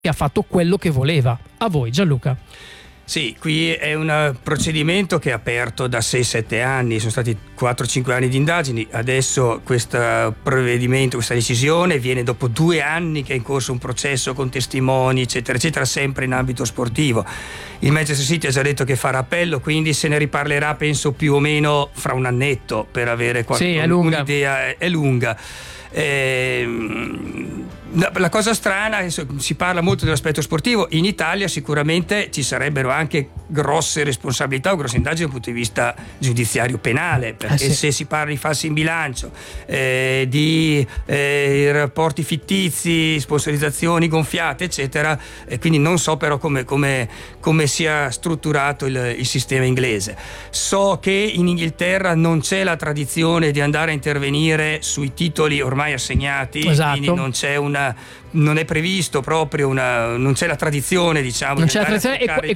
che ha fatto quello che voleva. A voi, Gianluca. Sì, qui è un procedimento che è aperto da 6-7 anni, sono stati 4-5 anni di indagini, adesso questo provvedimento, questa decisione viene dopo 2 anni che è in corso un processo con testimoni eccetera eccetera, sempre in ambito sportivo. Il Manchester City ha già detto che farà appello, quindi se ne riparlerà penso più o meno fra un annetto, per avere un'idea. È lunga. La cosa strana è che si parla molto dell'aspetto sportivo. In Italia sicuramente ci sarebbero anche grosse responsabilità o grosse indagini dal punto di vista giudiziario penale, perché se si parla di falsi in bilancio, di rapporti fittizi, sponsorizzazioni gonfiate eccetera, quindi non so però come sia strutturato il sistema inglese. So che in Inghilterra non c'è la tradizione di andare a intervenire sui titoli ormai assegnati, esatto. Quindi non è previsto proprio non c'è la tradizione, diciamo. Non c'è la tradizione e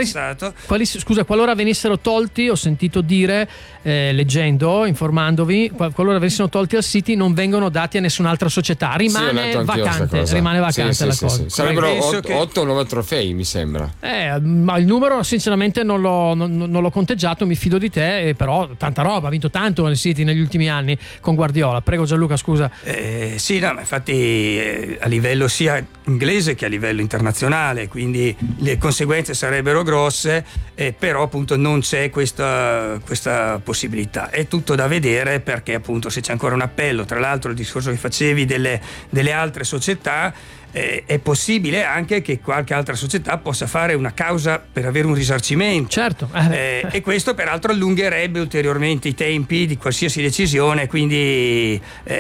qualora venissero tolti, ho sentito dire, leggendo, informandovi, qualora venissero tolti al City non vengono dati a nessun'altra società, rimane vacante la cosa. Sì. Sarebbero 8 o 9 trofei, mi sembra. Ma il numero sinceramente non l'ho conteggiato, mi fido di te, però tanta roba, ha vinto tanto il City negli ultimi anni con Guardiola. Prego Gianluca, scusa. Sì, no, ma infatti a livello sia inglese che a livello internazionale, quindi le conseguenze sarebbero grosse, però appunto non c'è questa possibilità. È tutto da vedere, perché appunto se c'è ancora un appello, tra l'altro il discorso che facevi delle altre società, è possibile anche che qualche altra società possa fare una causa per avere un risarcimento. Certo. E questo peraltro allungherebbe ulteriormente i tempi di qualsiasi decisione, quindi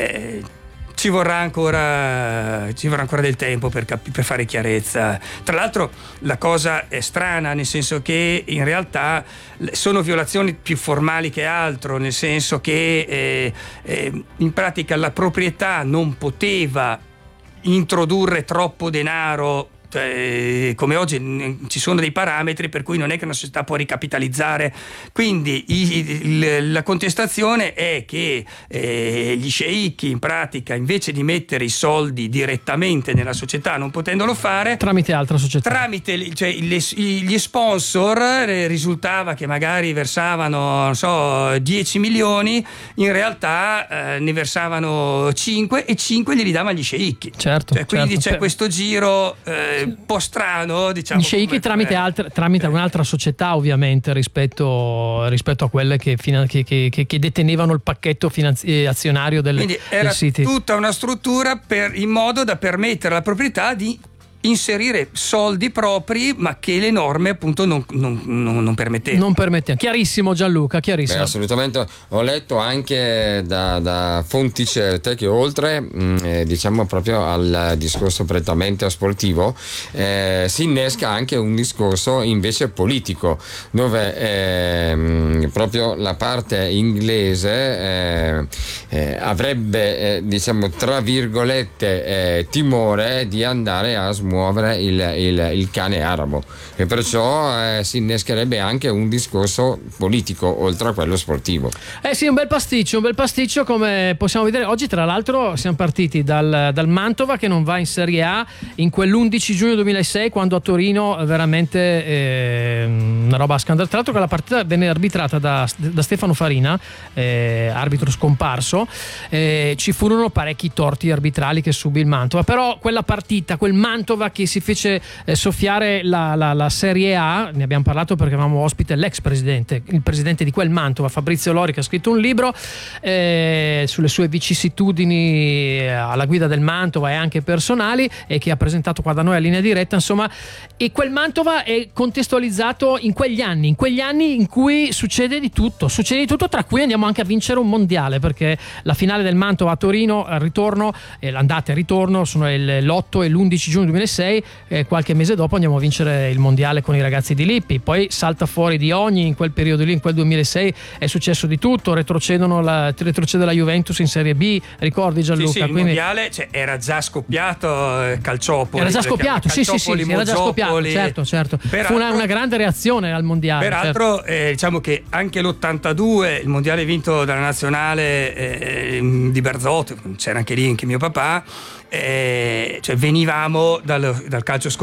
ci vorrà ancora del tempo per fare chiarezza. Tra l'altro la cosa è strana, nel senso che in realtà sono violazioni più formali che altro, nel senso che in pratica la proprietà non poteva introdurre troppo denaro. Come oggi ci sono dei parametri per cui non è che una società può ricapitalizzare, quindi la contestazione è che gli sceicchi in pratica, invece di mettere i soldi direttamente nella società, non potendolo fare tramite altra società, gli sponsor, risultava che magari versavano 10 milioni, in realtà ne versavano 5 e 5 glieli davano gli sceicchi. Certo, quindi c'è questo giro un po' strano, diciamo. Gli sceicchi tramite un'altra società, ovviamente, rispetto a quelle che detenevano il pacchetto azionario del City. Quindi era tutta una struttura in modo da permettere alla proprietà di inserire soldi propri, ma che le norme appunto non permettevano. Non permettevano. Chiarissimo Gianluca, chiarissimo. Assolutamente. Ho letto anche da fonti certe che oltre diciamo proprio al discorso prettamente sportivo si innesca anche un discorso invece politico, dove proprio la parte inglese avrebbe diciamo tra virgolette timore di andare a smuovere il cane arabo, e perciò si innescherebbe anche un discorso politico oltre a quello sportivo. Sì, un bel pasticcio, come possiamo vedere oggi. Tra l'altro siamo partiti dal Mantova, che non va in Serie A, in quell'11 giugno 2006, quando a Torino veramente una roba scandalosa. Tra l'altro quella partita venne arbitrata da Stefano Farina, arbitro scomparso. Ci furono parecchi torti arbitrali che subì il Mantova, però quella partita, quel Mantova che si fece soffiare la Serie A, ne abbiamo parlato perché avevamo ospite il presidente di quel Mantova, Fabrizio Lori, che ha scritto un libro sulle sue vicissitudini alla guida del Mantova e anche personali, e che ha presentato qua da noi a Linea Diretta, insomma. E quel Mantova è contestualizzato in quegli anni in cui succede di tutto, tra cui andiamo anche a vincere un mondiale, perché la finale del Mantova a Torino al ritorno, l'andata e il ritorno sono l'8 e l'11 giugno 2006. Qualche mese dopo andiamo a vincere il mondiale con i ragazzi di Lippi. Poi salta fuori di ogni, in quel periodo lì, in quel 2006 è successo di tutto, retrocede la Juventus in Serie B, ricordi Gianluca? Sì, quindi... il mondiale era già scoppiato, Calciopoli. Era già scoppiato, certo. Fu una grande reazione al mondiale. Peraltro diciamo che anche l'82, il mondiale vinto dalla nazionale di Berzotto, c'era anche lì anche mio papà, cioè venivamo dal calcio